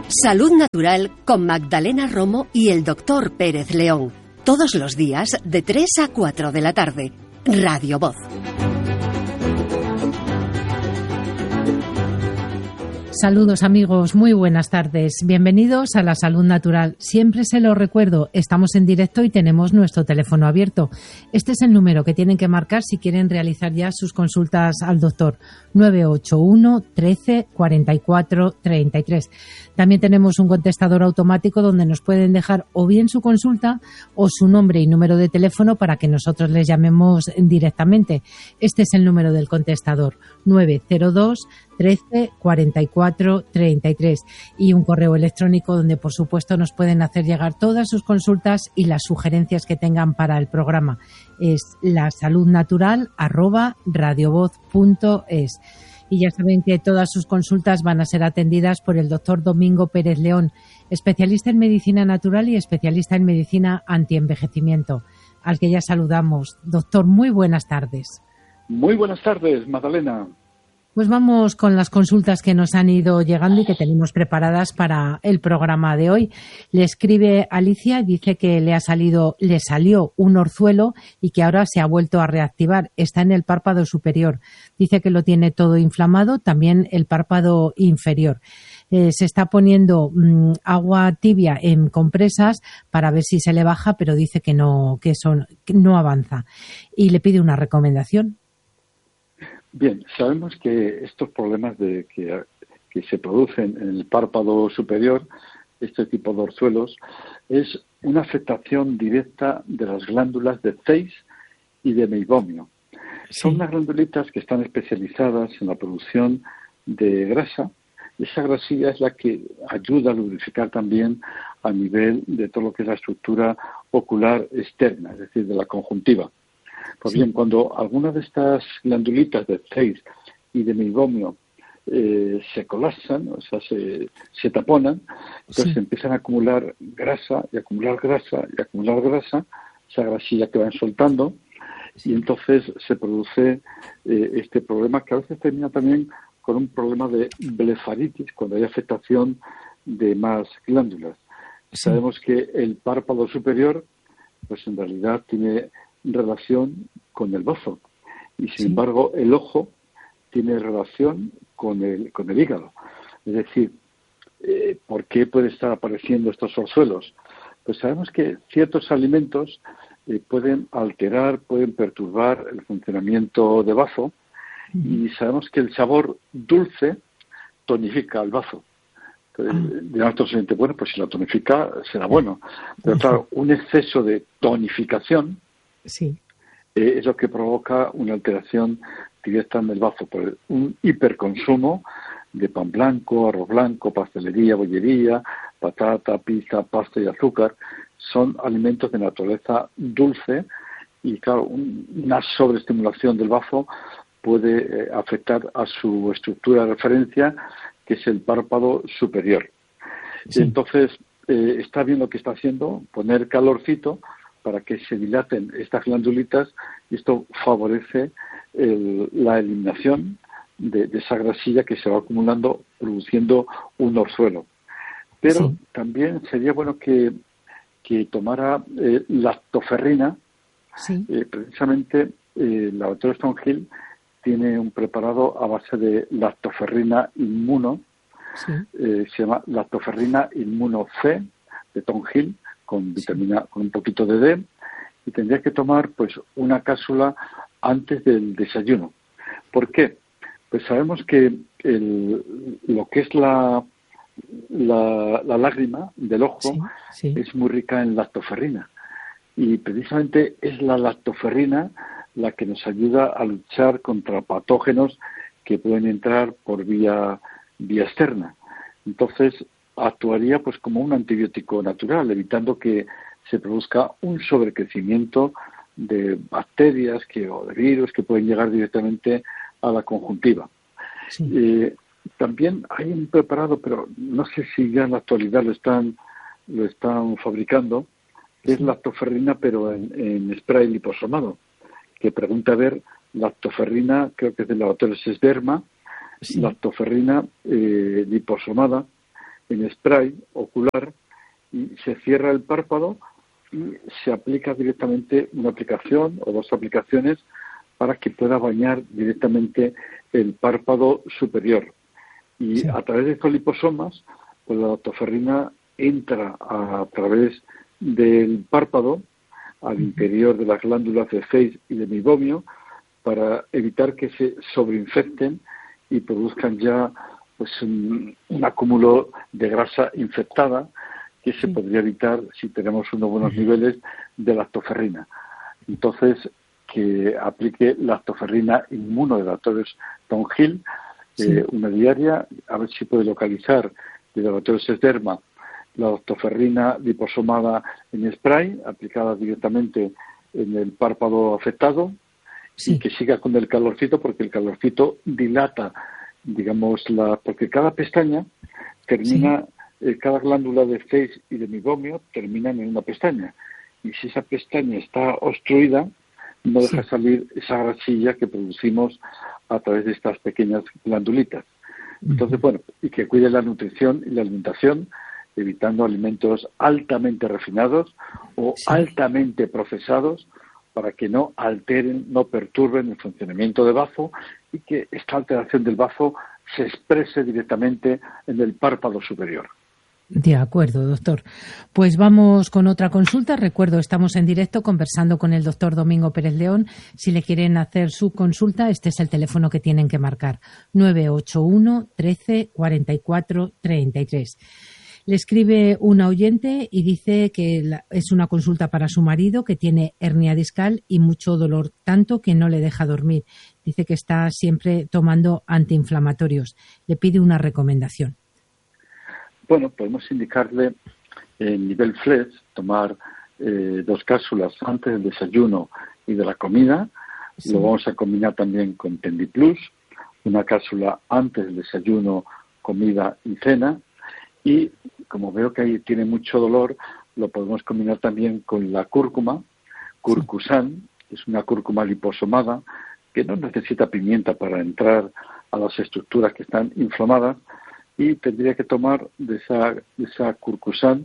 Salud Natural con Magdalena Romo y el Dr. Pérez León. Todos los días de 3 a 4 de la tarde. Radio Voz. Saludos amigos, muy buenas tardes. Bienvenidos a la Salud Natural. Siempre se lo recuerdo, estamos en directo y tenemos nuestro teléfono abierto. Este es el número que tienen que marcar si quieren realizar ya sus consultas al doctor. 981 13 44 33. También tenemos un contestador automático donde nos pueden dejar o bien su consulta o su nombre y número de teléfono para que nosotros les llamemos directamente. Este es el número del contestador, 902 13 44 33, y un correo electrónico donde por supuesto nos pueden hacer llegar todas sus consultas y las sugerencias que tengan para el programa. Es lasaludnatural@radiovoz.es. Y ya saben que todas sus consultas van a ser atendidas por el doctor Domingo Pérez León, especialista en medicina natural y especialista en medicina antienvejecimiento, al que ya saludamos. Doctor, muy buenas tardes. Muy buenas tardes, Magdalena. Pues vamos con las consultas que nos han ido llegando y que tenemos preparadas para el programa de hoy. Le escribe Alicia y dice que le salió un orzuelo y que ahora se ha vuelto a reactivar. Está en el párpado superior. Dice que lo tiene todo inflamado, también el párpado inferior. Se está poniendo agua tibia en compresas para ver si se le baja, pero dice que no avanza. Y le pide una recomendación. Bien, sabemos que estos problemas que se producen en el párpado superior, este tipo de orzuelos, es una afectación directa de las glándulas de Zeiss y de meibomio. Sí. Son unas glandulitas que están especializadas en la producción de grasa, y esa grasilla es la que ayuda a lubrificar también a nivel de todo lo que es la estructura ocular externa, es decir, de la conjuntiva. Pues bien, cuando algunas de estas glandulitas de Zeiss y de meibomio se colapsan, o sea, se taponan, entonces empiezan a acumular grasa y acumular grasa y acumular grasa, esa grasilla que van soltando, y entonces se produce este problema que a veces termina también con un problema de blefaritis, cuando hay afectación de más glándulas. Sabemos que el párpado superior, pues en realidad tiene relación con el bazo y sin embargo el ojo tiene relación con el hígado. Es decir, ¿por qué puede estar apareciendo estos orzuelos? Pues sabemos que ciertos alimentos pueden alterar, pueden perturbar el funcionamiento del bazo, y sabemos que el sabor dulce tonifica el bazo. Entonces, de nuestro siguiente, bueno, pues si la tonifica será bueno, pero claro, un exceso de tonificación es lo que provoca una alteración directa en el bazo por un hiperconsumo de pan blanco, arroz blanco, pastelería, bollería, patata, pizza, pasta y azúcar. Son alimentos de naturaleza dulce y, claro, una sobreestimulación del bazo puede afectar a su estructura de referencia, que es el párpado superior. Entonces, está bien lo que está haciendo, poner calorcito para que se dilaten estas glandulitas, y esto favorece la eliminación de esa grasilla que se va acumulando, produciendo un orzuelo. Pero también sería bueno que tomara lactoferrina. Precisamente el laboratorio Stonehill tiene un preparado a base de lactoferrina inmuno, se llama lactoferrina inmuno C de Stonehill, con vitamina, con un poquito de D, y tendría que tomar pues una cápsula antes del desayuno. ¿Por qué? Pues sabemos que lo que es la lágrima del ojo es muy rica en lactoferrina, y precisamente es la lactoferrina la que nos ayuda a luchar contra patógenos que pueden entrar por vía externa. Entonces, actuaría pues como un antibiótico natural, evitando que se produzca un sobrecrecimiento de bacterias o de virus que pueden llegar directamente a la conjuntiva. También hay un preparado, pero no sé si ya en la actualidad lo están fabricando, que es lactoferrina, pero en spray liposomado, que pregunta a ver lactoferrina, creo que es del laboratorio Sesderma, lactoferrina liposomada, en spray ocular y se cierra el párpado y se aplica directamente una aplicación o dos aplicaciones para que pueda bañar directamente el párpado superior. Y a través de estos liposomas, pues la lactoferrina entra a través del párpado al interior de las glándulas de Zeiss y de meiomio para evitar que se sobreinfecten y produzcan ya pues un acúmulo de grasa infectada que se podría evitar si tenemos unos buenos niveles de lactoferrina. Entonces, que aplique lactoferrina inmuno de laboratorios Thornhill, una diaria, a ver si puede localizar de laboratorios Sederma la lactoferrina liposomada en spray, aplicada directamente en el párpado afectado, y que siga con el calorcito, porque el calorcito dilata, digamos, porque cada pestaña termina, cada glándula de Zeiss y de meiomio terminan en una pestaña, y si esa pestaña está obstruida, no deja salir esa grasilla que producimos a través de estas pequeñas glandulitas. Entonces, bueno, y que cuide la nutrición y la alimentación, evitando alimentos altamente refinados o altamente procesados para que no alteren, no perturben el funcionamiento del bazo y que esta alteración del bazo se exprese directamente en el párpado superior. De acuerdo, doctor. Pues vamos con otra consulta. Recuerdo, estamos en directo conversando con el doctor Domingo Pérez León. Si le quieren hacer su consulta, este es el teléfono que tienen que marcar: 981 13 44 33. Le escribe una oyente y dice que es una consulta para su marido, que tiene hernia discal y mucho dolor, tanto que no le deja dormir. Dice que está siempre tomando antiinflamatorios. Le pide una recomendación. Bueno, podemos indicarle en nivel flex tomar 2 cápsulas antes del desayuno y de la comida. Lo vamos a combinar también con Tendiplus, una cápsula antes del desayuno, comida y cena. Y como veo que ahí tiene mucho dolor, lo podemos combinar también con la cúrcuma, Curcusan, que es una cúrcuma liposomada que no necesita pimienta para entrar a las estructuras que están inflamadas, y tendría que tomar de esa Curcusan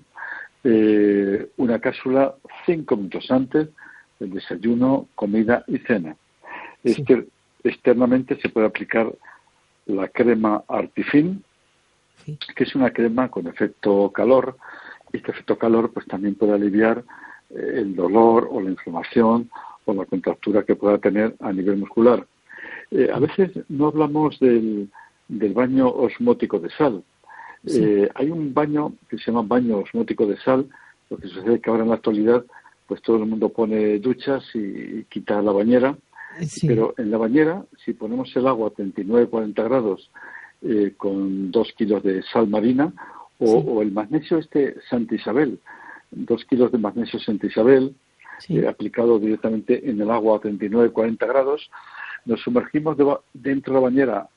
una cápsula 5 minutos antes del desayuno, comida y cena. Externamente se puede aplicar la crema Artifin, que es una crema con efecto calor. Este efecto calor pues también puede aliviar el dolor o la inflamación o la contractura que pueda tener a nivel muscular. A veces no hablamos del baño osmótico de sal. Hay un baño que se llama baño osmótico de sal. Lo que sucede es que ahora en la actualidad pues todo el mundo pone duchas y quita la bañera, pero en la bañera, si ponemos el agua a 39-40 grados con 2 kilos de sal marina o el magnesio Santa Isabel, 2 kilos de magnesio Santa Isabel aplicado directamente en el agua a 39-40 grados, nos sumergimos dentro de la bañera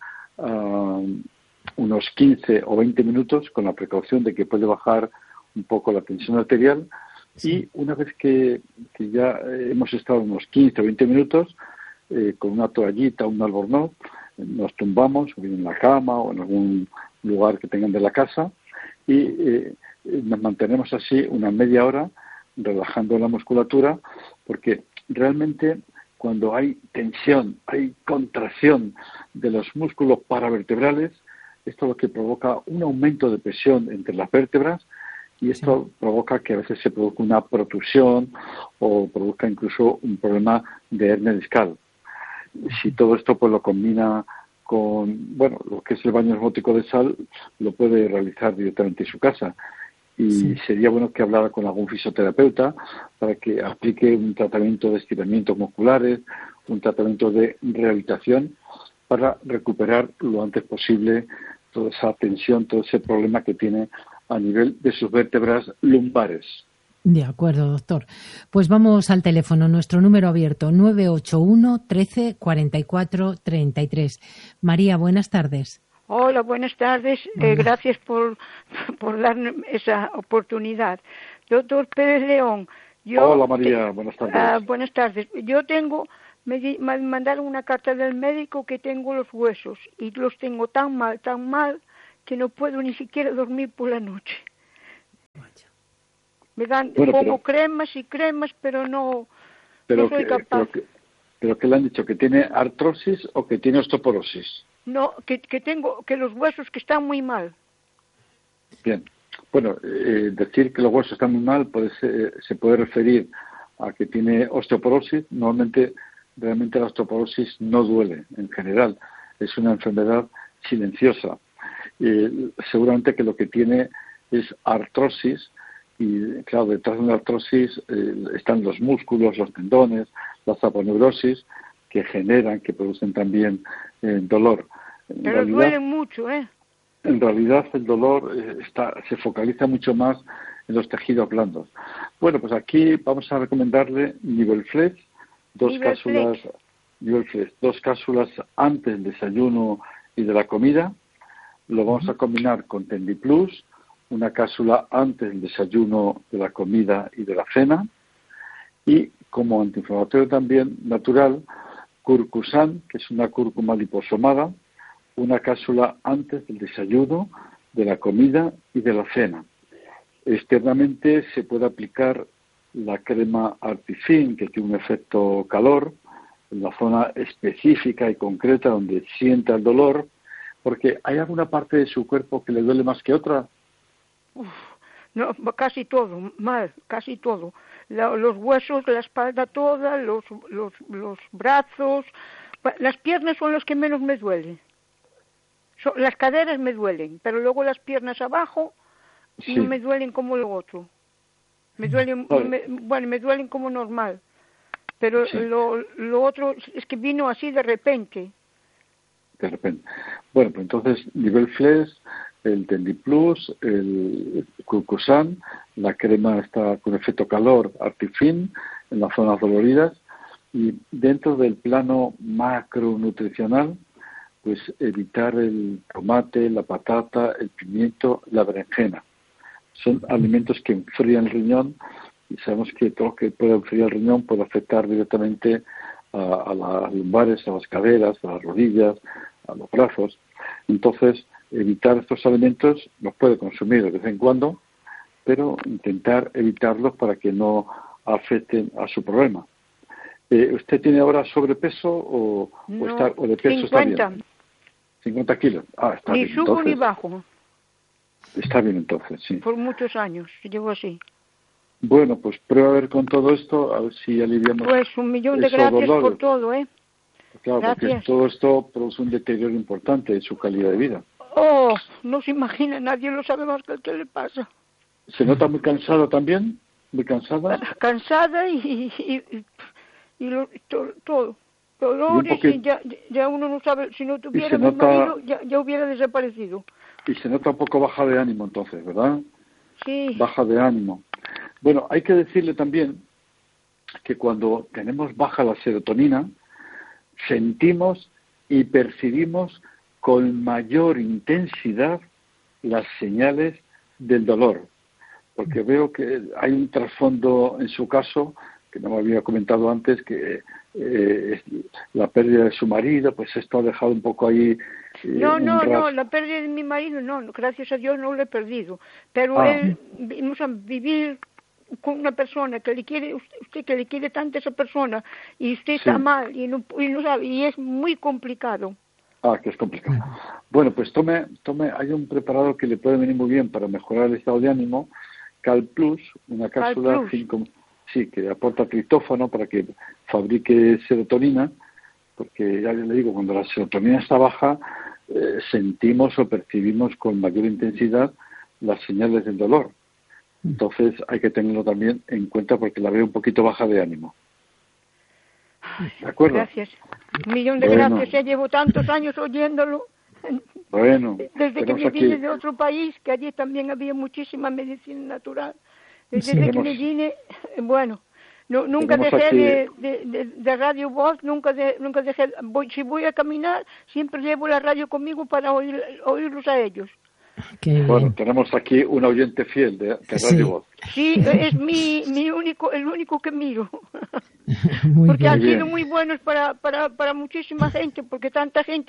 unos 15 o 20 minutos con la precaución de que puede bajar un poco la tensión arterial, y una vez que ya hemos estado unos 15 o 20 minutos con una toallita, un albornoz, nos tumbamos en la cama o en algún lugar que tengan de la casa y nos mantenemos así una media hora relajando la musculatura, porque realmente cuando hay tensión, hay contracción de los músculos paravertebrales, esto es lo que provoca un aumento de presión entre las vértebras, y esto provoca que a veces se produzca una protrusión o produzca incluso un problema de hernia discal. Si todo esto pues lo combina con, lo que es el baño osmótico de sal, lo puede realizar directamente en su casa. Y sería bueno que hablara con algún fisioterapeuta para que aplique un tratamiento de estiramientos musculares, un tratamiento de rehabilitación para recuperar lo antes posible toda esa tensión, todo ese problema que tiene a nivel de sus vértebras lumbares. De acuerdo, doctor. Pues vamos al teléfono, nuestro número abierto, 981 13 44 33. María, buenas tardes. Hola, buenas tardes. Gracias por darme esa oportunidad. Doctor Pérez León. Hola, María, buenas tardes. Buenas tardes. Me mandaron una carta del médico que tengo los huesos y los tengo tan mal, que no puedo ni siquiera dormir por la noche. Bueno, pongo cremas y cremas, pero no soy capaz. Pero ¿qué le han dicho? ¿Que tiene artrosis o que tiene osteoporosis? No, que tengo, que los huesos que están muy mal. Bien. Bueno, decir que los huesos están muy mal se puede referir a que tiene osteoporosis. Normalmente, realmente la osteoporosis no duele en general. Es una enfermedad silenciosa. Seguramente que lo que tiene es artrosis. Y claro, detrás de una artrosis están los músculos, los tendones, las aponeurosis que producen también dolor. Pero duelen mucho, ¿eh? En realidad el dolor se focaliza mucho más en los tejidos blandos. Bueno, pues aquí vamos a recomendarle Nivelflex, dos cápsulas antes del desayuno y de la comida. Lo vamos a combinar con Tendiplus, una cápsula antes del desayuno, de la comida y de la cena. Y como antiinflamatorio también natural, Curcusan, que es una cúrcuma liposomada, una cápsula antes del desayuno, de la comida y de la cena. Externamente se puede aplicar la crema Artifin, que tiene un efecto calor, en la zona específica y concreta donde sienta el dolor, porque ¿hay alguna parte de su cuerpo que le duele más que otra? No, casi todo, mal, casi todo. Los huesos, la espalda toda, los brazos, las piernas son los que menos me duelen. Las caderas me duelen, pero luego las piernas abajo no me duelen como lo otro. Me duelen, me duelen como normal. Pero lo otro es que vino así de repente. De repente. Bueno, pues entonces, Nivelflex, el Tendiplus, el Curcusan, la crema está con efecto calor, Artifin, en las zonas doloridas, y dentro del plano macronutricional, pues evitar el tomate, la patata, el pimiento, la berenjena. Son alimentos que enfrían el riñón y sabemos que todo lo que puede enfriar el riñón puede afectar directamente a las lumbares, a las caderas, a las rodillas, a los brazos. Entonces, evitar estos alimentos los puede consumir de vez en cuando, pero intentar evitarlos para que no afecten a su problema. ¿Usted tiene ahora sobrepeso o de peso 50. Está bien? 50 kilos. Está ni bien. subo Entonces, ni bajo. Está bien entonces, sí. Por muchos años, llevo así. Bueno, pues prueba a ver con todo esto, a ver si aliviamos. Pues 1.000.000 de gracias dolores. Por todo, ¿eh? Claro, gracias. Porque todo esto produce un deterioro importante en su calidad de vida. Oh, no se imagina, nadie lo sabe más que el que le pasa. ¿Se nota muy cansado también? ¿Muy cansada? Cansada y todo. Dolores y ya uno no sabe, si no tuviera mi marido ya hubiera desaparecido. Y se nota un poco baja de ánimo entonces, ¿verdad? Sí. Baja de ánimo. Bueno, hay que decirle también que cuando tenemos baja la serotonina, sentimos y percibimos con mayor intensidad las señales del dolor. Porque veo que hay un trasfondo en su caso, que no me había comentado antes, que la pérdida de su marido, pues esto ha dejado un poco ahí... No, la pérdida de mi marido no, gracias a Dios no lo he perdido. Pero vivir con una persona que le quiere, usted que le quiere tanto a esa persona, y usted está mal, y no sabe, y es muy complicado. Que es complicado. Bueno, pues tome, hay un preparado que le puede venir muy bien para mejorar el estado de ánimo, Cal Plus, una cápsula 5, que aporta triptófano para que fabrique serotonina, porque ya le digo, cuando la serotonina está baja, sentimos o percibimos con mayor intensidad las señales del dolor. Entonces hay que tenerlo también en cuenta porque la veo un poquito baja de ánimo. ¿De acuerdo? Gracias. 1.000.000 de gracias. Ya llevo tantos años oyéndolo. Bueno. Desde que me vine de otro país, que allí también había muchísima medicina natural. Desde que me vine, nunca dejé de Radio Voz, nunca dejé. Si voy a caminar, siempre llevo la radio conmigo para oírlos a ellos. Bueno, tenemos aquí un oyente fiel de Radio Voz. Sí, es el único que miro. Muy porque bien. han sido muy buenos para muchísima gente, porque tanta gente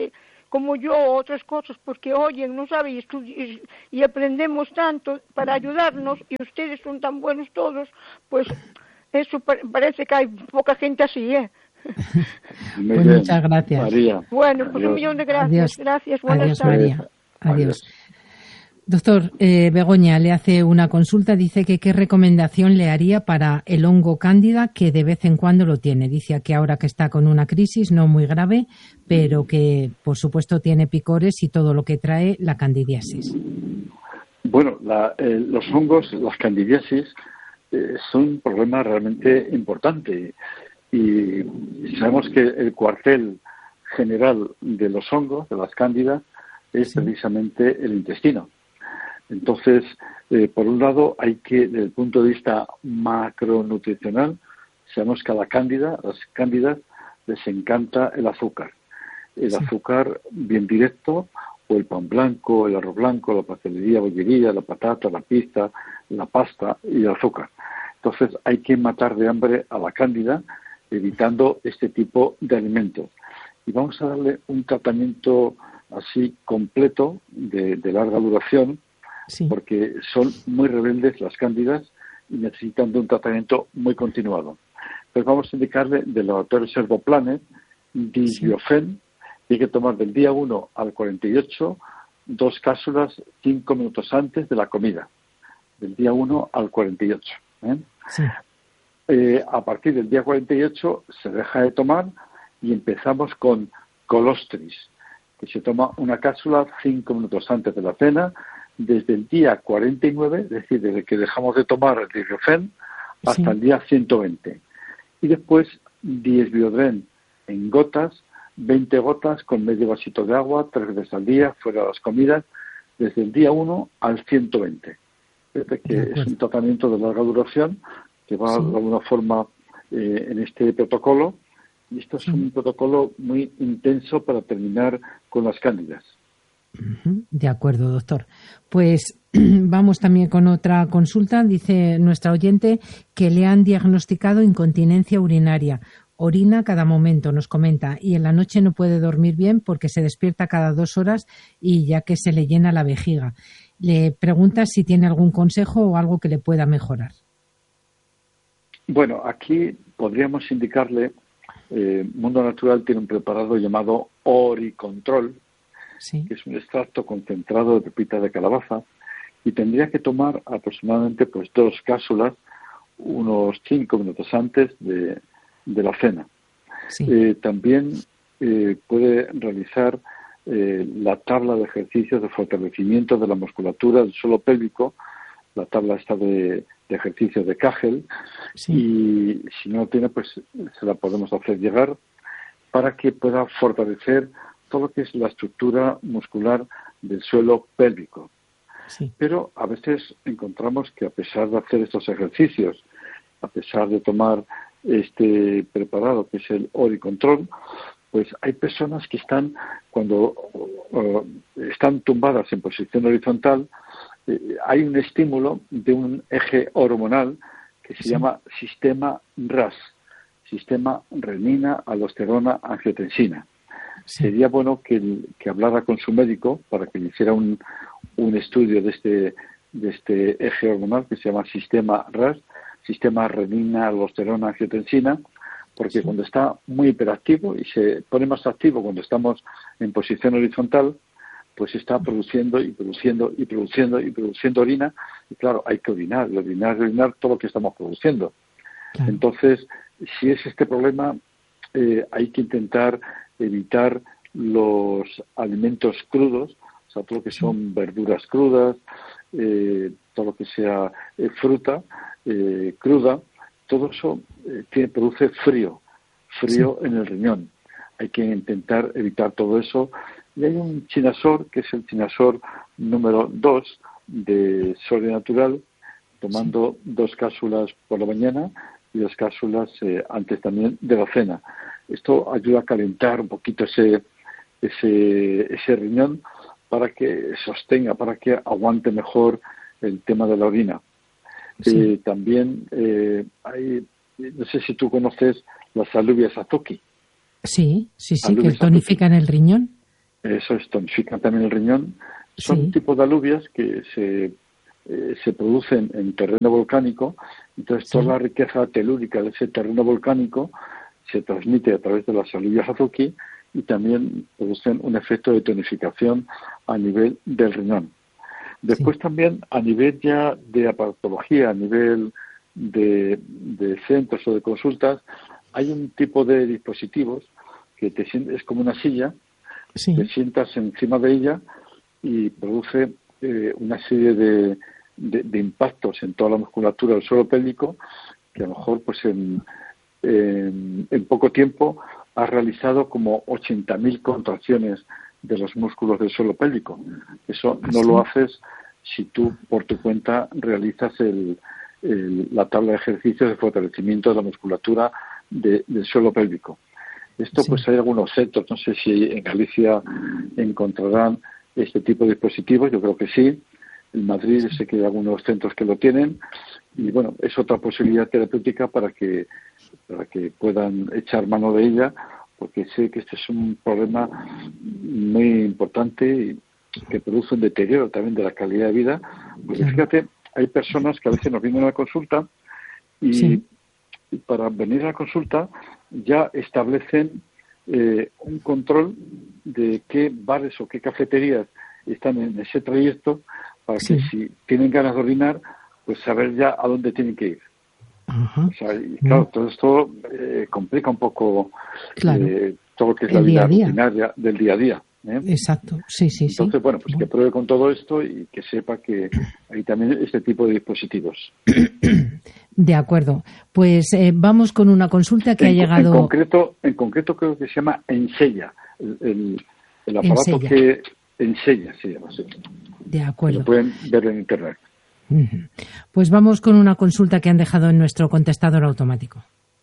como yo otras cosas, porque oyen, no saben, y aprendemos tanto para ayudarnos, y ustedes son tan buenos todos, pues eso parece que hay poca gente así, ¿eh? Pues muchas gracias, María. Bueno, pues un millón de gracias. Adiós. Gracias, buenas Adiós, tardes. María. Adiós. Doctor, Begoña le hace una consulta, dice que qué recomendación le haría para el hongo cándida que de vez en cuando lo tiene. Dice que ahora que está con una crisis no muy grave, pero que por supuesto tiene picores y todo lo que trae la candidiasis. Bueno, los hongos, las candidiasis, son un problema realmente importante y sabemos que el cuartel general de los hongos, de las cándidas, es precisamente el intestino. Entonces, por un lado, hay que, desde el punto de vista macronutricional, sabemos que a las cándidas les encanta el azúcar. El azúcar bien directo, o el pan blanco, el arroz blanco, la pastelería, bollería, la patata, la pizza, la pasta y el azúcar. Entonces, hay que matar de hambre a la cándida, evitando este tipo de alimentos. Y vamos a darle un tratamiento así completo, de larga duración, porque son muy rebeldes las cándidas y necesitan de un tratamiento muy continuado. Pues vamos a indicarle del laboratorio Servoplanet Disbiofen, que hay que tomar del día 1 al 48 2 cápsulas 5 minutos antes de la comida, del día 1 al 48. A partir del día 48 se deja de tomar y empezamos con colostris, que se toma una cápsula 5 minutos antes de la cena, desde el día 49, es decir, desde que dejamos de tomar el Disbiofen, hasta el día 120. Y después, Disbiodren en gotas, 20 gotas con medio vasito de agua, 3 veces al día, fuera de las comidas, desde el día 1 al 120. Desde que es un tratamiento de larga duración, que va de alguna forma en este protocolo, y esto es un protocolo muy intenso para terminar con las cándidas. De acuerdo, doctor. Pues vamos también con otra consulta. Dice nuestra oyente que le han diagnosticado incontinencia urinaria. Orina cada momento, nos comenta, y en la noche no puede dormir bien porque se despierta cada 2 horas y ya que se le llena la vejiga. Le pregunta si tiene algún consejo o algo que le pueda mejorar. Bueno, aquí podríamos indicarle, Mundo Natural tiene un preparado llamado Oricontrol, que es un extracto concentrado de pepita de calabaza, y tendría que tomar aproximadamente 2 cápsulas unos 5 minutos antes de la cena. También puede realizar la tabla de ejercicios de fortalecimiento de la musculatura del suelo pélvico, la tabla está de ejercicios de Kegel, y si no tiene, pues se la podemos hacer llegar para que pueda fortalecer todo lo que es la estructura muscular del suelo pélvico. Pero a veces encontramos que a pesar de hacer estos ejercicios, a pesar de tomar este preparado que es el Oricontrol, pues hay personas que están, cuando están tumbadas en posición horizontal, hay un estímulo de un eje hormonal que se llama sistema RAS, sistema renina, aldosterona, angiotensina. Sería bueno que hablara con su médico para que le hiciera un estudio de este eje hormonal que se llama sistema RAS, sistema renina, aldosterona, angiotensina, porque cuando está muy hiperactivo y se pone más activo cuando estamos en posición horizontal, pues está produciendo y produciendo y produciendo y produciendo orina, y claro, hay que orinar todo lo que estamos produciendo. Entonces, si es este problema, hay que intentar evitar los alimentos crudos, o sea, todo lo que son verduras crudas, todo lo que sea fruta cruda, todo eso produce frío en el riñón. Hay que intentar evitar todo eso. Y hay un chinasor, que es el chinasor número 2 de Sole Natural, tomando 2 cápsulas por la mañana y 2 cápsulas antes también de la cena. Esto ayuda a calentar un poquito ese riñón para que sostenga, para que aguante mejor el tema de la orina. También hay, no sé si tú conoces las alubias satoki. Sí, que tonifican el riñón. Eso es, tonifican también el riñón. Son Sí. un tipo de alubias que se producen en terreno volcánico. Entonces, Sí. toda la riqueza telúrica de ese terreno volcánico se transmite a través de las alubias Hazuki y también producen un efecto de tonificación a nivel del riñón. Después también a nivel ya de aparatología, a nivel de centros o de consultas, hay un tipo de dispositivos que es como una silla, Sí. te sientas encima de ella y produce una serie de impactos en toda la musculatura del suelo pélvico que a lo mejor pues en poco tiempo has realizado como 80.000 contracciones de los músculos del suelo pélvico. Eso no lo haces si tú por tu cuenta realizas la tabla de ejercicios de fortalecimiento de la musculatura del suelo pélvico. Esto pues hay algunos centros, no sé si en Galicia encontrarán este tipo de dispositivos, yo creo que sí. En Madrid sé que hay algunos centros que lo tienen y bueno, es otra posibilidad terapéutica para que puedan echar mano de ella, porque sé que este es un problema muy importante y que produce un deterioro también de la calidad de vida. Porque fíjate, hay personas que a veces nos vienen a la consulta y para venir a la consulta ya establecen un control de qué bares o qué cafeterías están en ese trayecto para que si tienen ganas de orinar, pues saber ya a dónde tienen que ir. O sea, y claro, todo esto complica un poco todo lo que es la vida rutinaria del día a día. Exacto, sí. Entonces, bueno, pues que pruebe con todo esto y que sepa que hay también este tipo de dispositivos. De acuerdo. Pues vamos con una consulta que ha llegado... En concreto creo que se llama Ensella, el aparato Ensella. que Ensella se llama. Sí. De acuerdo. Lo pueden ver en Internet. Pues vamos con una consulta que han dejado en nuestro contestador automático.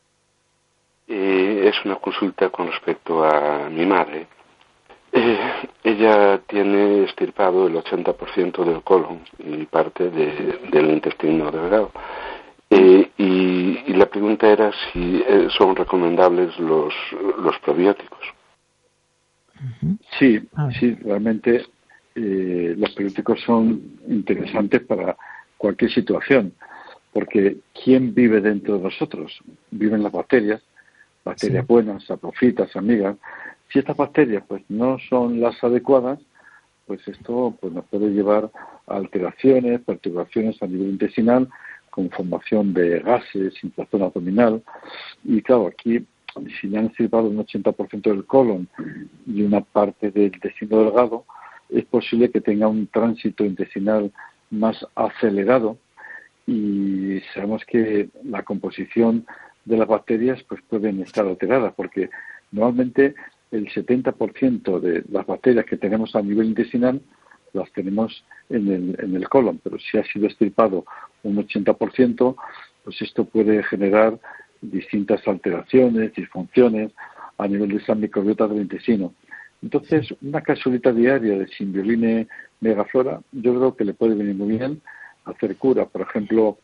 Es una consulta con respecto a mi madre. Ella tiene extirpado el 80% del colon y parte del intestino delgado. Y la pregunta era si son recomendables los probióticos. Sí, realmente los probióticos son interesantes para cualquier situación, porque ¿quién vive dentro de nosotros? Viven las bacterias buenas, saprofitas, amigas. Si estas bacterias pues no son las adecuadas, pues esto pues nos puede llevar a alteraciones, perturbaciones a nivel intestinal, con formación de gases, inflamación abdominal. Y claro, aquí si le han extirpado un 80% del colon y una parte del intestino delgado, es posible que tenga un tránsito intestinal más acelerado y sabemos que la composición de las bacterias pues pueden estar alteradas porque normalmente el 70% de las bacterias que tenemos a nivel intestinal las tenemos en el colon, pero si ha sido extirpado un 80%, pues esto puede generar distintas alteraciones, disfunciones a nivel de esa microbiota del intestino. Entonces, una capsulita diaria de Simbioline Megaflora, yo creo que le puede venir muy bien hacer cura. Por ejemplo,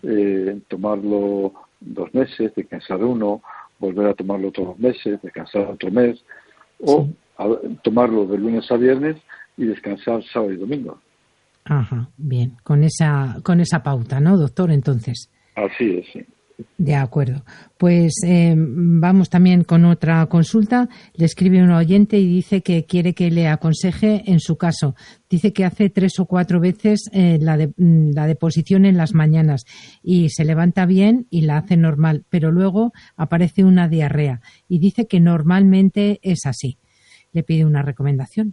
tomarlo 2 meses, descansar 1, volver a tomarlo otros 2 meses, descansar otro mes, o tomarlo de lunes a viernes y descansar sábado y domingo. Ajá, bien, con esa pauta, ¿no, doctor? Entonces. Así es, sí. De acuerdo. Pues vamos también con otra consulta. Le escribe un oyente y dice que quiere que le aconseje en su caso. Dice que hace 3 o 4 veces la deposición en las mañanas y se levanta bien y la hace normal, pero luego aparece una diarrea y dice que normalmente es así. Le pide una recomendación.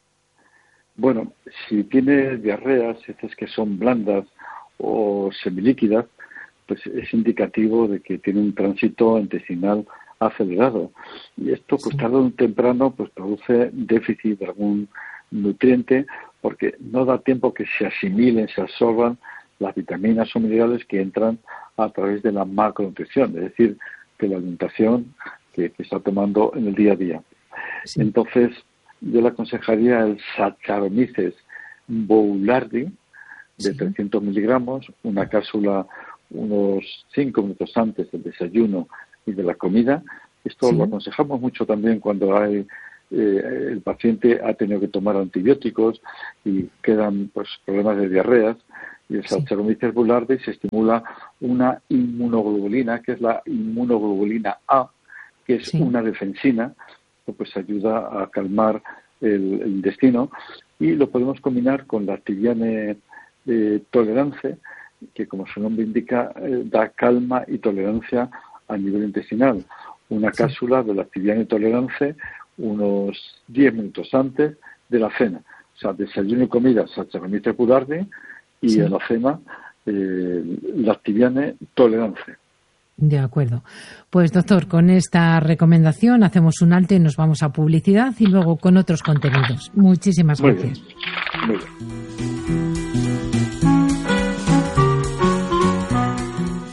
Bueno, si tiene diarreas, heces que son blandas o semilíquidas, pues es indicativo de que tiene un tránsito intestinal acelerado. Y esto, pues tarde o temprano, pues produce déficit de algún nutriente, porque no da tiempo que se asimilen, se absorban las vitaminas o minerales que entran a través de la macronutrición, es decir, de la alimentación que está tomando en el día a día. Sí. Entonces, yo le aconsejaría el Saccharomyces boulardii de 300 miligramos, una cápsula unos 5 minutos antes del desayuno y de la comida. Esto lo aconsejamos mucho también cuando hay el paciente ha tenido que tomar antibióticos y quedan pues problemas de diarreas, y el Saccharomyces boulardii se estimula una inmunoglobulina, que es la inmunoglobulina A, que es una defensina, pues ayuda a calmar el intestino, y lo podemos combinar con la Activiane tolerance, que como su nombre indica, da calma y tolerancia a nivel intestinal. Una cápsula de la Activiane tolerance unos 10 minutos antes de la cena. O sea, desayuno y comida, Saccharomyces boulardii, y en la cena, la Activiane tolerance. De acuerdo. Pues, doctor, con esta recomendación hacemos un alto y nos vamos a publicidad y luego con otros contenidos. Muchísimas gracias. Muy bien.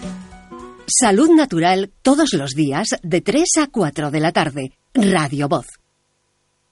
Salud Natural todos los días de 3 a 4 de la tarde. Radio Voz.